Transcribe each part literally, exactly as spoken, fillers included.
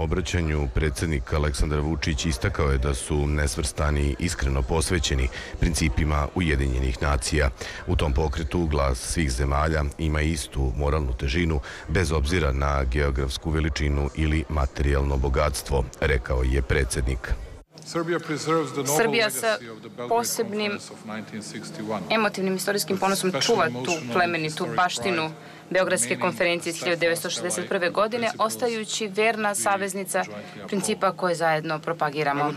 obraćanju predsjednik Aleksandar Vučić istakao je da su nesvrstani iskreno posvećeni principima Ujedinjenih nacija. U tom pokretu glas svih zemalja ima istu moralnu težinu bez obzira na geografsku veličinu ili materijalno bogatstvo, rekao je predsjednik. Srbija sa posebnim emotivnim istorijskim ponosom čuva tu plemenitu baštinu Beogradske konferencije iz hiljadu devetsto šezdeset prve. godine, ostajući verna saveznica principa koje zajedno propagiramo.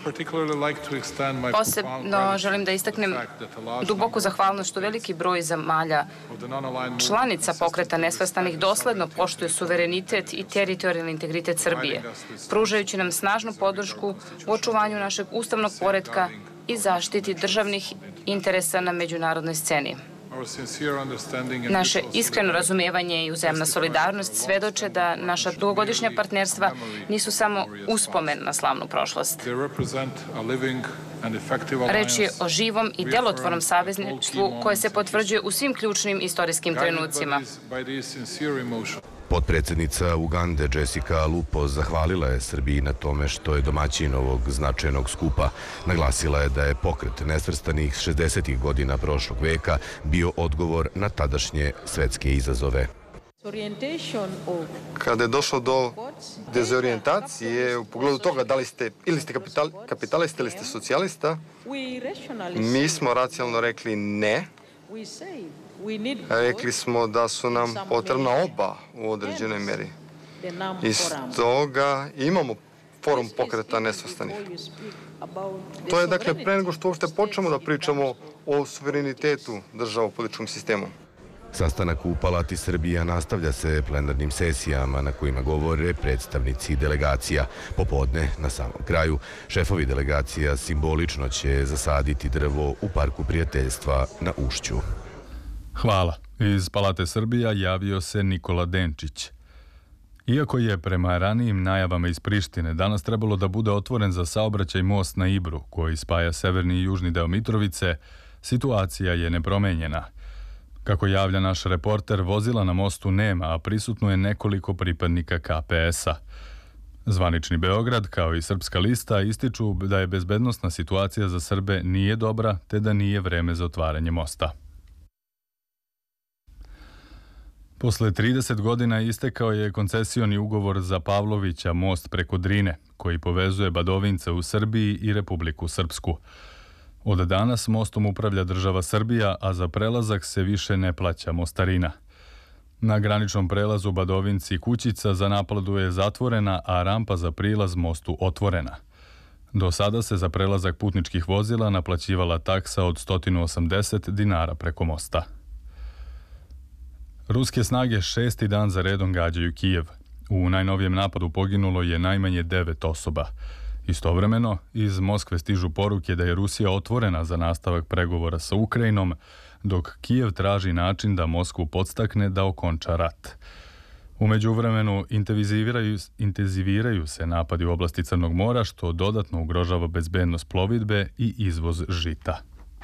Posebno želim da istaknem duboku zahvalnost što veliki broj zemalja članica pokreta nesvrstanih dosledno poštuje suverenitet i teritorijalni integritet Srbije, pružajući nam snažnu podršku u očuvanju našeg ustavnog poretka i zaštiti državnih interesa na međunarodnoj sceni. Naše iskreno razumevanje i uzajamna solidarnost svedoče da naša dugogodišnja partnerstva nisu samo uspomen na slavnu prošlost. Reč je o živom i delotvornom savezništvu koje se potvrđuje u svim ključnim istorijskim trenucima. Potpredsjednica Ugande Jessica Lupo zahvalila je Srbiji na tome što je domaćin ovog značajnog skupa. Naglasila je da je pokret nesvrstanih šezdesetih godina prošlog veka bio odgovor na tadašnje svetske izazove. Kada je došlo do dezorijentacije u pogledu toga da li ste ili ste kapital, kapitalista ili ste socijalista, mi smo racionalno rekli ne. Rekli smo da su nam potrebna oba u određenoj meri. I stoga imamo forum pokreta nesvrstanih. To je dakle pre nego što uopšte počnemo da pričamo o suverenitetu država u političkom sistemu. Sastanak u Palati Srbija nastavlja se plenarnim sesijama na kojima govore predstavnici delegacija. Popodne, na samom kraju, šefovi delegacija simbolično će zasaditi drvo u Parku prijateljstva na Ušću. Hvala. Iz Palate Srbija javio se Nikola Denčić. Iako je prema ranijim najavama iz Prištine danas trebalo da bude otvoren za saobraćaj most na Ibru, koji spaja severni i južni deo Mitrovice, situacija je nepromenjena. Kako javlja naš reporter, vozila na mostu nema, a prisutno je nekoliko pripadnika K P S-a. Zvanični Beograd, kao i Srpska lista, ističu da je bezbednosna situacija za Srbe nije dobra, te da nije vreme za otvaranje mosta. Posle trideset godina istekao je koncesioni ugovor za Pavlovića most preko Drine, koji povezuje Badovince u Srbiji i Republiku Srpsku. Od danas mostom upravlja država Srbija, a za prelazak se više ne plaća mostarina. Na graničnom prelazu Badovinci-Kućica za naplatu je zatvorena, a rampa za prilaz mostu otvorena. Do sada se za prelazak putničkih vozila naplaćivala taksa od sto osamdeset dinara preko mosta. Ruske snage šesti dan za redom gađaju Kijev. U najnovijem napadu poginulo je najmanje devet osoba. Istovremeno, iz Moskve stižu poruke da je Rusija otvorena za nastavak pregovora sa Ukrajinom, dok Kijev traži način da Moskvu podstakne da okonča rat. U međuvremenu intenziviraju, intenziviraju se napadi u oblasti Crnog mora, što dodatno ugrožava bezbednost plovidbe i izvoz žita.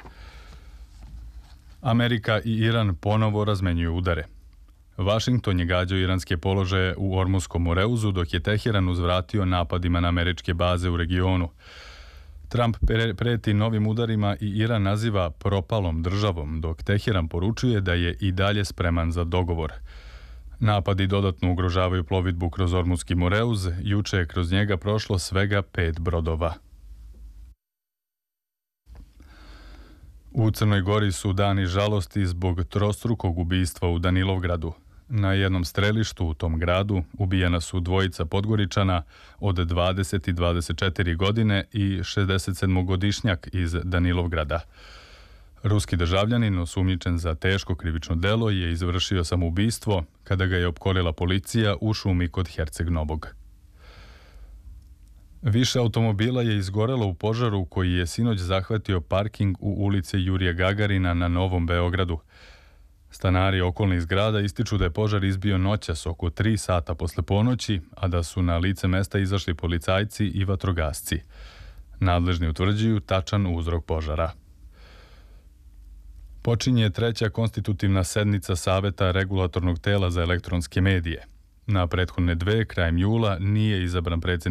Amerika i Iran ponovo razmenjuju udare. Vašington je gađao iranske položaje u Ormuskom Moreuzu, dok je Teheran uzvratio napadima na američke baze u regionu. Trump preti novim udarima i Iran naziva propalom državom, dok Teheran poručuje da je i dalje spreman za dogovor. Napadi dodatno ugrožavaju plovidbu kroz Ormuski Moreuz, juče je kroz njega prošlo svega pet brodova. U Crnoj Gori su dani žalosti zbog trostrukog ubistva u Danilovgradu. Na jednom strelištu u tom gradu ubijena su dvojica Podgoričana od dvadeset i dvadeset četiri godine i šezdesetsedmogodišnjak iz Danilovgrada. Ruski državljanin, osumnjičen za teško krivično delo, je izvršio samoubistvo kada ga je opkolila policija u šumi kod Herceg Novog. Više automobila je izgorelo u požaru koji je sinoć zahvatio parking u ulici Jurija Gagarina na Novom Beogradu. Stanari okolnih zgrada ističu da je požar izbio noćas oko tri sata posle ponoći, a da su na lice mesta izašli policajci i vatrogasci. Nadležni utvrđuju tačan uzrok požara. Počinje treća konstitutivna sednica Saveta regulatornog tela za elektronske medije. Na prethodne dve, krajem jula, nije izabran predsjednik